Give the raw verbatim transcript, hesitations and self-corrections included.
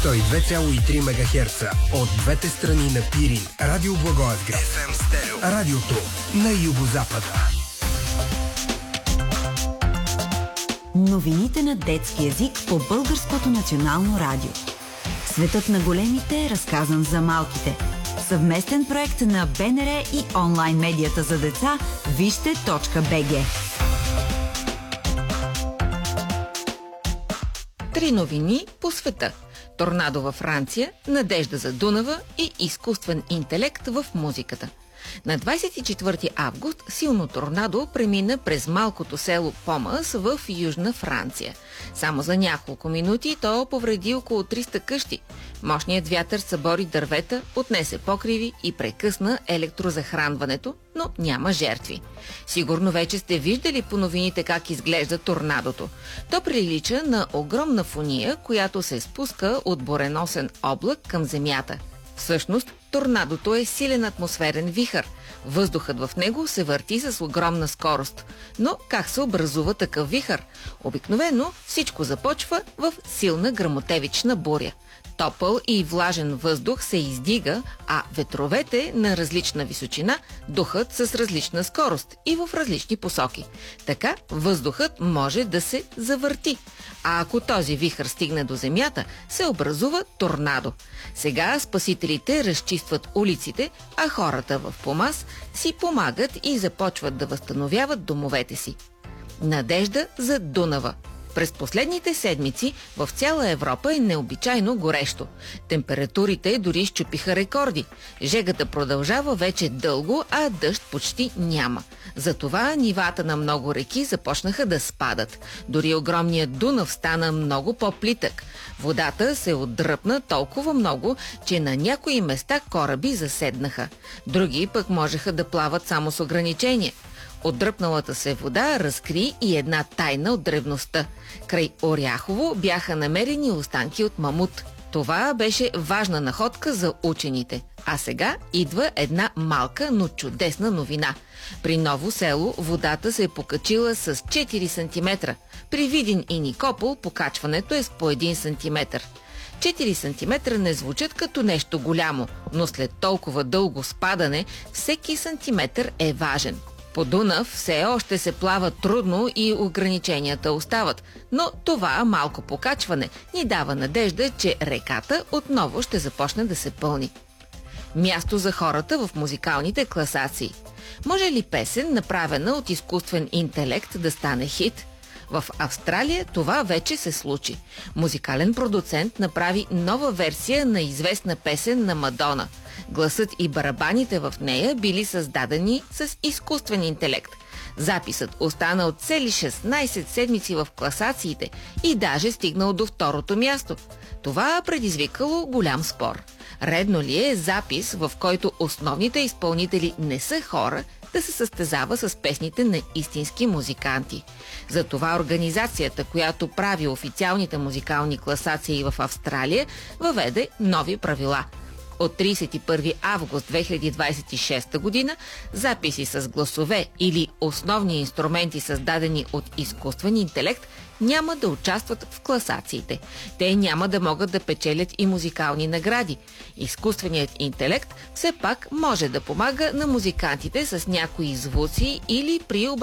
сто и две цяло и три мегахерца от двете страни на Пирин. Радио Благоевград. Еф Ем Стерео. Радиото на югозапада. Новините на детски език по Българското национално радио. Светът на големите е разказан за малките. Съвместен проект на Б Н Р и онлайн медията за деца вижте точка бе же. Три новини по света. Торнадо във Франция, надежда за Дунава и изкуствен интелект в музиката. На двадесет и четвърти август силно торнадо премина през малкото село Помас в Южна Франция. Само за няколко минути то повреди около триста къщи. Мощният вятър събори дървета, отнесе покриви и прекъсна електрозахранването, но няма жертви. Сигурно вече сте виждали по новините как изглежда торнадото. То прилича на огромна фуния, която се спуска от буреносен облак към земята. Всъщност, торнадото е силен атмосферен вихър. Въздухът в него се върти с огромна скорост. Но как се образува такъв вихър? Обикновено всичко започва в силна гръмотевична буря. Топъл и влажен въздух се издига, а ветровете на различна височина духат с различна скорост и в различни посоки. Така въздухът може да се завърти. А ако този вихър стигне до земята, се образува торнадо. Сега спасителите разчистват улиците, а хората в Помас си помагат и започват да възстановяват домовете си. Надежда за Дунава. През последните седмици в цяла Европа е необичайно горещо. Температурите дори счупиха рекорди. Жегата продължава вече дълго, а дъжд почти няма. Затова нивата на много реки започнаха да спадат. Дори огромният Дунав стана много по-плитък. Водата се отдръпна толкова много, че на някои места кораби заседнаха. Други пък можеха да плават само с ограничение. Отдръпналата се вода разкри и една тайна от древността. Край Оряхово бяха намерени останки от мамут. Това беше важна находка за учените. А сега идва една малка, но чудесна новина. При Ново село водата се е покачила с четири сантиметра. При Видин и Никопол покачването е с по един сантиметър. четири сантиметра не звучат като нещо голямо, но след толкова дълго спадане всеки сантиметър е важен. По Дунав все още се плава трудно и ограниченията остават, но това малко покачване ни дава надежда, че реката отново ще започне да се пълни. Място за хората в музикалните класации. Може ли песен, направена от изкуствен интелект, да стане хит? В Австралия това вече се случи. Музикален продуцент направи нова версия на известна песен на Мадона. Гласът и барабаните в нея били създадени с изкуствен интелект. Записът останал цели шестнадесет седмици в класациите и даже стигнал до второто място. Това предизвикало голям спор. Редно ли е запис, в който основните изпълнители не са хора, да се състезава с песните на истински музиканти? Затова организацията, която прави официалните музикални класации в Австралия, въведе нови правила. От тридесет и първи август две хиляди двадесет и шеста година записи с гласове или основни инструменти, създадени от изкуствен интелект, няма да участват в класациите. Те няма да могат да печелят и музикални награди. Изкуственият интелект все пак може да помага на музикантите с някои звуци или при образованието